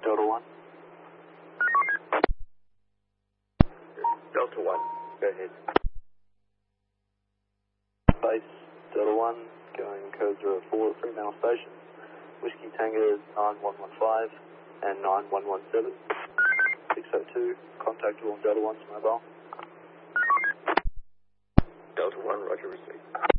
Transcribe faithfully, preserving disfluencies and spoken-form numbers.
Delta one. Delta one, go ahead. Base Delta one, going code zero four, Fremantle Station. Whiskey Tango nine one one five and nine one one seven. six oh two, contact all Delta one's mobile. Delta one, roger, receipt.